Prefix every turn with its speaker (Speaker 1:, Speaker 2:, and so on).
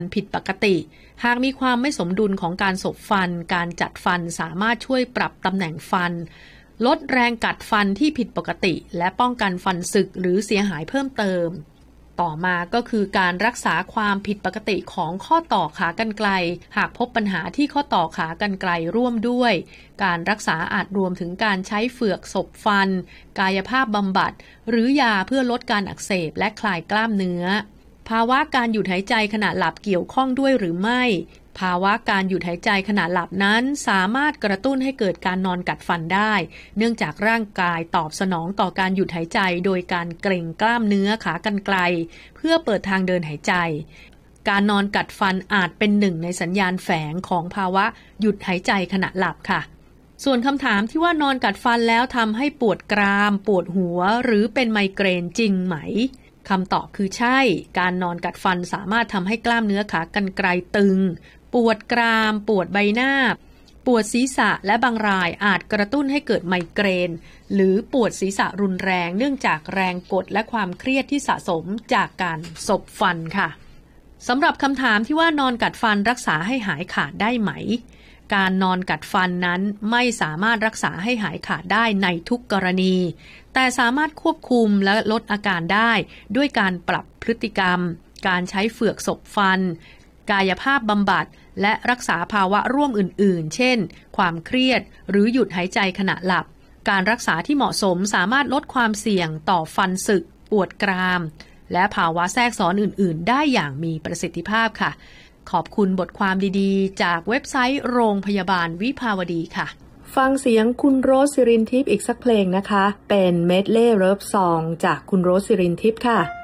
Speaker 1: ผิดปกติหากมีความไม่สมดุลของการสบฟันการจัดฟันสามารถช่วยปรับตำแหน่งฟันลดแรงกัดฟันที่ผิดปกติและป้องกันฟันสึกหรือเสียหายเพิ่มเติมต่อมาก็คือการรักษาความผิดปกติของข้อต่อขากรรไกรหากพบปัญหาที่ข้อต่อขากรรไกรร่วมด้วยการรักษาอาจรวมถึงการใช้เฟือกสบฟันกายภาพบำบัดหรือยาเพื่อลดการอักเสบและคลายกล้ามเนื้อภาวะการหยุดหายใจขณะหลับเกี่ยวข้องด้วยหรือไม่ภาวะการหยุดหายใจขณะหลับนั้นสามารถกระตุ้นให้เกิดการนอนกัดฟันได้เนื่องจากร่างกายตอบสนองต่อการหยุดหายใจโดยการเกร็งกล้ามเนื้อขากรรไกรเพื่อเปิดทางเดินหายใจการนอนกัดฟันอาจเป็นหนึ่งในสัญญาณแฝงของภาวะหยุดหายใจขณะหลับค่ะส่วนคำถามที่ว่านอนกัดฟันแล้วทำให้ปวดกรามปวดหัวหรือเป็นไมเกรนจริงไหมคำตอบคือใช่การนอนกัดฟันสามารถทำให้กล้ามเนื้อขากรรไกรตึงปวดกรามปวดใบหน้าปวดศีรษะและบางรายอาจกระตุ้นให้เกิดไมเกรนหรือปวดศีรษะรุนแรงเนื่องจากแรงกดและความเครียดที่สะสมจากการสบฟันค่ะสำหรับคำถามที่ว่านอนกัดฟันรักษาให้หายขาดได้ไหมการนอนกัดฟันนั้นไม่สามารถรักษาให้หายขาดได้ในทุกกรณีแต่สามารถควบคุมและลดอาการได้ด้วยการปรับพฤติกรรมการใช้เฟือกสบฟันกายภาพบำบัดและรักษาภาวะร่วมอื่นๆเช่นความเครียดหรือหยุดหายใจขณะหลับการรักษาที่เหมาะสมสามารถลดความเสี่ยงต่อฟันสึกปวดกรามและภาวะแทรกซ้อนอื่นๆได้อย่างมีประสิทธิภาพค่ะขอบคุณบทความดีๆจากเว็บไซต์โรงพยาบาลวิภาวดีค่ะฟังเสียงคุณโรสศิรินทิพย์อีกสักเพลงนะคะเป็นเมดเล่เลิฟซองจากคุณโรสศิรินทิพย์ค่ะ